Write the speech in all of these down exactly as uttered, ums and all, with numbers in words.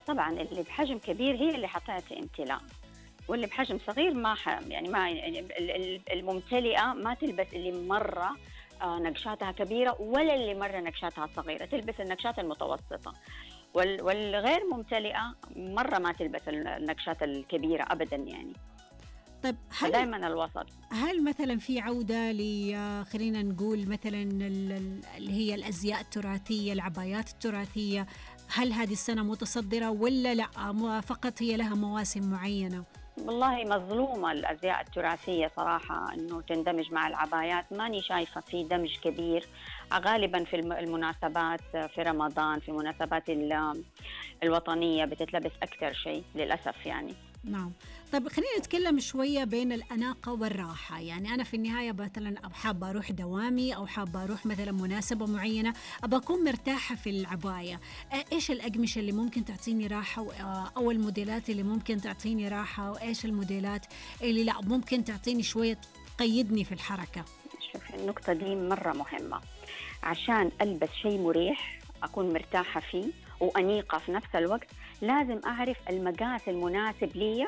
طبعا اللي بحجم كبير هي اللي حتعطي امتلاء، واللي بحجم صغير ما ح... يعني ما يعني ال- ال- الممتلئة ما تلبس اللي مرة آه، نقشاتها كبيرة، ولا اللي مرة نقشاتها صغيرة، تلبس النقشات المتوسطة. وال... والغير ممتلئة مرة ما تلبس النقشات الكبيرة أبدا يعني. طيب هل فدائما الوسط. هل مثلا في عودة ل آه، خلينا نقول مثلا ال- ال- اللي هي الأزياء التراثية، العبايات التراثية، هل هذه السنة متصدرة ولا لا، آه، مو- فقط هي لها مواسم معينة؟ والله مظلومة الأزياء التراثية صراحة، أنه تندمج مع العبايات، ماني شايفة في دمج كبير. غالبا في الم- المناسبات، في رمضان، في مناسبات ال- الوطنية بتتلبس أكثر شيء للأسف يعني. نعم. طيب خلينا نتكلم شوية بين الأناقة والراحة. يعني أنا في النهاية مثلا أب- حابة أروح دوامي أو حابة أروح مثلا مناسبة معينة، أبى أكون مرتاحة في العباية. آه، إيش الأقمشة اللي ممكن تعطيني راحة و- آه، أو الموديلات اللي ممكن تعطيني راحة، وإيش الموديلات اللي لا ممكن تعطيني شوية تقيدني في الحركة؟ شوف النقطة دي مرة مهمة. عشان ألبس شيء مريح أكون مرتاحة فيه وأنيقة في نفس الوقت، لازم أعرف المقاس المناسب لي.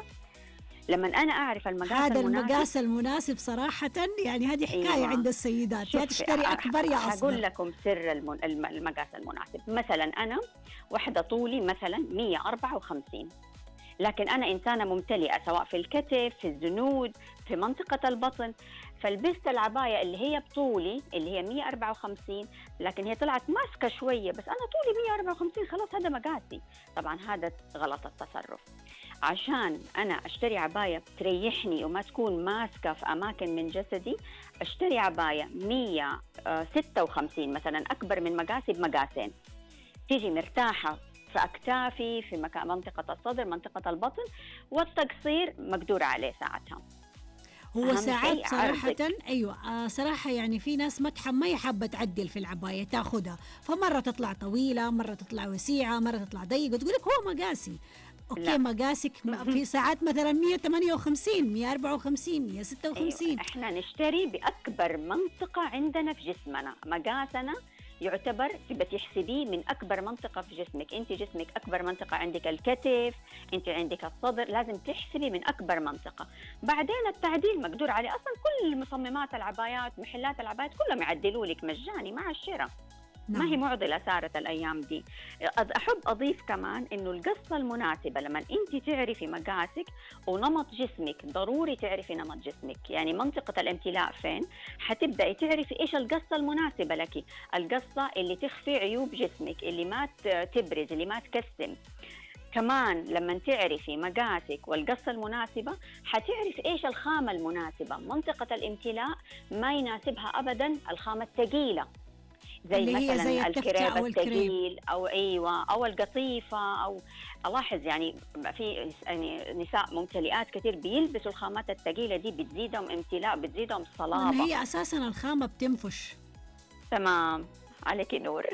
لما أنا أعرف المقاس هذا المناسب، المقاس المناسب صراحة، يعني هذه حكاية أيوة، عند السيدات، يا شوف تشتري أكبر يا حقول أصغر. لكم سر المن- الم- المقاس المناسب. مثلا أنا واحدة طولي مثلا مية وأربعة وخمسين، لكن أنا إنسانة ممتلئة سواء في الكتف، في الزنود، في منطقة البطن. فلبست العباية اللي هي بطولي اللي هي مية وأربعة وخمسين، لكن هي طلعت ماسكة شوية، بس أنا طولي مية وأربعة وخمسين، خلاص هذا مقاسي. طبعا هذا غلط التصرف. عشان أنا أشتري عباية تريحني وما تكون ماسكة في أماكن من جسدي، أشتري عباية مية وستة وخمسين مثلا، أكبر من مقاسي بمقاسين، تيجي مرتاحة في أكتافي، في مكان منطقة الصدر، منطقة البطن، والتقصير مقدور عليه ساعتها. هو أهم ساعات شيء صراحة، عرضك. أيوة آه صراحة يعني في ناس ما تح- ما حابة تعدل في العباية، تاخدها فمرة تطلع طويلة، مرة تطلع وسيعة، مرة تطلع ضيقة، تقول لك هو مقاسي. أوكي لا. مقاسك م- في ساعات مثلا مية وثمانية وخمسين، مية وأربعة وخمسين، أيوة، مية وستة وخمسين. إحنا نشتري بأكبر منطقة عندنا في جسمنا. مقاسنا يعتبر تبى تحسبيه من أكبر منطقة في جسمك. أنت جسمك أكبر منطقة عندك الكتف، أنت عندك الصدر، لازم تحسبي من أكبر منطقة. بعدين التعديل مقدور عليه، أصلا كل مصممات العبايات، محلات العبايات كلهم يعدلوا لك مجاني مع الشراء. ما هي نعم. معضلة صارت الأيام دي. أض- أحب أضيف كمان إنه القصة المناسبة، لما أنت تعرفي مقاسك ونمط جسمك، ضروري تعرفي نمط جسمك، يعني منطقة الامتلاء فين، حتبدأي تعرفي إيش القصة المناسبة لك. القصة اللي تخفي عيوب جسمك، اللي ما ت- تبرز، اللي ما تكسم. كمان لما تعرفي مقاسك والقصة المناسبة، حتعرف إيش الخامة المناسبة. منطقة الامتلاء ما يناسبها أبدا الخامة الثقيلة، زي اللي هي زي مثلا التفتة الكريب أو الكريب. الثقيل، او ايوه، او القطيفه، او الاحظ يعني في يعني نساء ممتلئات كثير بيلبسوا الخامات الثقيله دي، بتزيدهم امتلاء، بتزيدهم لأن صلابه. هي أساسا الخامة بتنفش. تمام، عليك نور.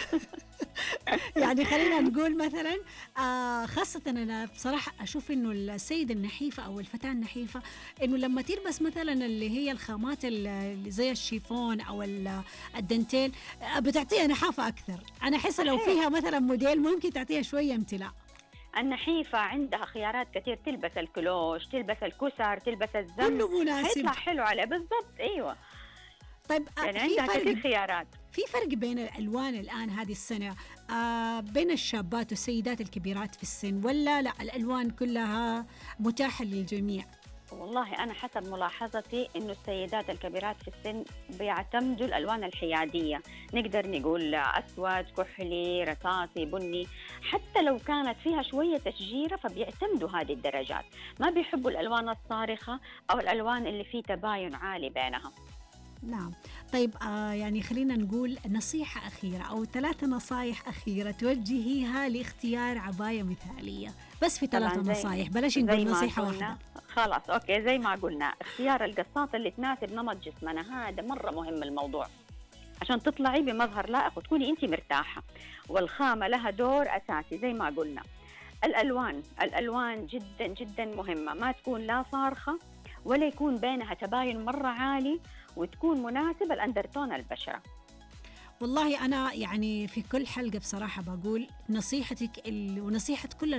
يعني خلينا نقول مثلا آه خاصة أنا بصراحة أشوف إنه السيدة النحيفة أو الفتاة النحيفة، إنه لما تلبس مثلا اللي هي الخامات اللي زي الشيفون أو ال- الدنتيل، آه بتعطيها نحافة أكثر. أنا أحس لو صحيح. فيها مثلا موديل ممكن تعطيها شوية امتلاء. النحيفة عندها خيارات كثير، تلبس الكلوش، تلبس الكسر، تلبس الزم، كله مناسب. حيطلع حلو عليه بالضبط. ايوه، طيب آه يعني في عندها فرق كثير خيارات. في فرق بين الألوان الآن هذه السنة آه بين الشابات والسيدات الكبيرات في السن، ولا لا الألوان كلها متاحة للجميع؟ والله أنا حسب ملاحظتي إنه السيدات الكبيرات في السن بيعتمدوا الألوان الحيادية. نقدر نقول أسود، كحلي، رصاصي، بني، حتى لو كانت فيها شوية تشجيرة فبيعتمدوا هذه الدرجات. ما بيحبوا الألوان الصارخة أو الألوان اللي فيه تباين عالي بينها. نعم. طيب آه يعني خلينا نقول نصيحة أخيرة أو ثلاثة نصايح أخيرة توجهيها لاختيار عباية مثالية، بس في ثلاثة طبعا زي نصايح، بلاش زي نقول ما نصيحة قلنا، واحدة. خلاص أوكي، زي ما قلنا اختيار القصات اللي تناسب نمط جسمنا، هذا مرة مهم الموضوع، عشان تطلعي بمظهر لائق وتكوني انت مرتاحة. والخامة لها دور أساسي زي ما قلنا. الألوان الألوان جدا جدا مهمة، ما تكون لا صارخة ولا يكون بينها تباين مرة عالي، وتكون مناسبة لأندرتون البشرة. والله أنا يعني في كل حلقة بصراحة بقول نصيحتك ال- ونصيحة كل